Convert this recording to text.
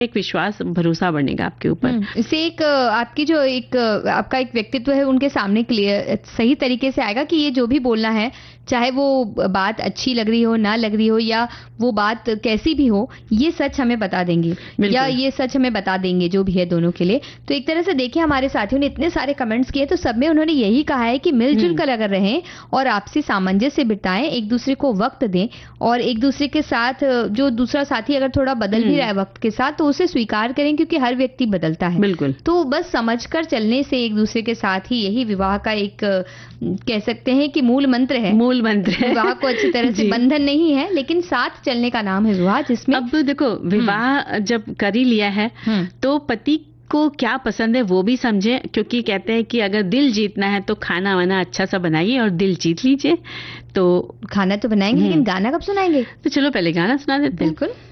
एक विश्वास भरोसा बनेगा आपके ऊपर। इससे एक आपकी जो एक आपका एक व्यक्तित्व है उनके सामने क्लियर सही तरीके से आएगा कि ये जो भी बोलना है, चाहे वो बात अच्छी लग रही हो, ना लग रही हो, या वो बात कैसी भी हो, ये सच हमें बता देंगे या ये सच हमें बता देंगे, जो भी है दोनों के लिए। तो एक तरह से देखिए हमारे साथियों ने इतने सारे कमेंट्स किए तो सब में उन्होंने यही कहा है कि मिलजुल कर अगर रहें और आपसी सामंजस्य बिताएं, एक दूसरे को वक्त दें और एक दूसरे के साथ जो दूसरा साथी अगर थोड़ा बदल भी रहा है वक्त के साथ तो उसे स्वीकार करें, क्योंकि हर व्यक्ति बदलता है। बिल्कुल। तो बस समझकर चलने से एक दूसरे के साथ ही यही विवाह का एक कह सकते हैं कि मूल मंत्र है। विवाह को अच्छी तरह से बंधन नहीं है लेकिन साथ चलने का नाम है विवाह, जिसमें अब देखो विवाह जब कर ही लिया है तो पति को क्या पसंद है वो भी समझे, क्योंकि कहते हैं कि अगर दिल जीतना है तो खाना वाना अच्छा सा बनाइए और दिल जीत लीजिए। तो खाना तो बनाएंगे लेकिन गाना कब सुनाएंगे? तो चलो पहले गाना सुना देते हैं। बिल्कुल।